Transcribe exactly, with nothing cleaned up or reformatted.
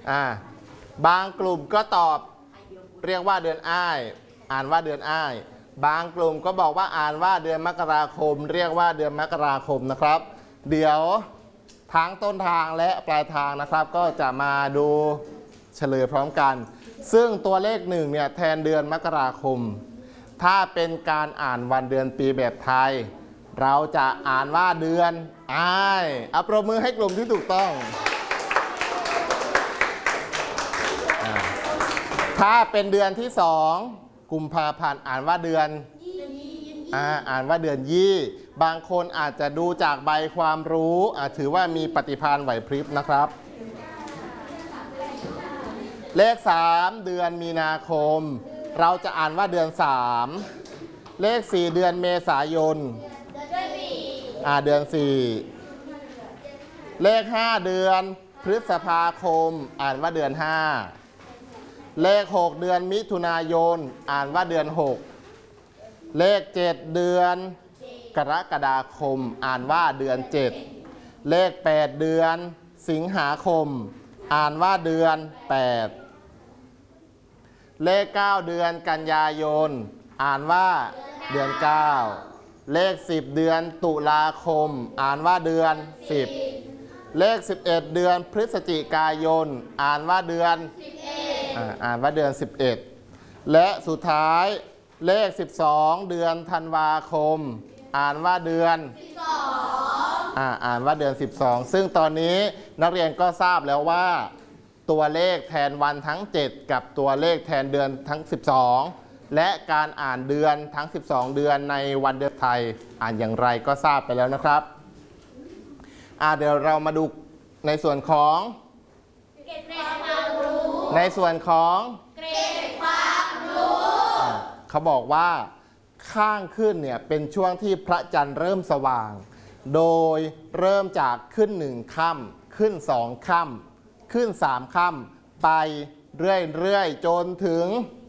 อ่าบางกลุ่มก็ตอบเรียกว่าเดือนอ้ายอ่านว่าเดือนอ้ายบางกลุ่มก็บอกว่าอ่านว่าเดือนมกราคมเรียกว่าเดือนมกราคมนะครับเดี๋ยวทั้งต้นทางและปลายทางนะครับก็จะมาดูเฉลยพร้อมกันซึ่งตัวเลขหนึ่งเนี่ยแทนเดือนมกราคมถ้าเป็นการอ่านวันเดือนปีแบบไทยเราจะอ่านว่าเดือนอ้ายเอาปรบมือให้กลุ่มที่ถูกต้องถ้าเป็นเดือนที่สองกุมภาพันธ์อ่านว่าเดือนอ่าอ่านว่าเดือนยี่บางคนอาจจะดูจากใบความรู้อาจถือว่ามีปฏิภาณไหวพริบนะครับเลขสามเดือนมีนาคมเราจะอ่านว่าเดือนสามเลขสี่เดือนเมษายนอ่าเดือนสี่เลขห้าเดือนพฤษภาคมอ่านว่าเดือนห้าเลขหกเดือนมิถุนายนอ่านว่าเดือนหกเลขเจ็ดเดือนกรกฎาคมอ่านว่าเดือนเจ็ดเลขแปดเดือนสิงหาคมอ่านว่าเดือนแปดเลขเก้าเดือนกันยายนอ่านว่าเดือนเก้าเลขสิบเดือนตุลาคมอ่านว่าเดือนสิบเลขสิบเอ็ดเดือนพฤศจิกายนอ่านว่าเดือนอ่าอ่านว่าเดือนสิบเอ็ดและสุดท้ายเลขสิบสองเดือนธันวาคมอ่านว่าเดือนสิบสองอ่าอ่านว่าเดือนสิบสองซึ่งตอนนี้นักเรียนก็ทราบแล้วว่าตัวเลขแทนวันทั้งเจ็ดกับตัวเลขแทนเดือนทั้งสิบสองและการอ่านเดือนทั้งสิบสองเดือนในวันเดือนไทยอ่านอย่างไรก็ทราบไปแล้วนะครับอ่าเดี๋ยวเรามาดูในส่วนของเกร็ดความรู้ในส่วนของเกร็ดความรู้เขาบอกว่าข้างขึ้นเนี่ยเป็นช่วงที่พระจันทร์เริ่มสว่างโดยเริ่มจากขึ้นหนึ่งค่ำขึ้นสองค่ำขึ้นสามค่ำไปเรื่อยๆจนถึง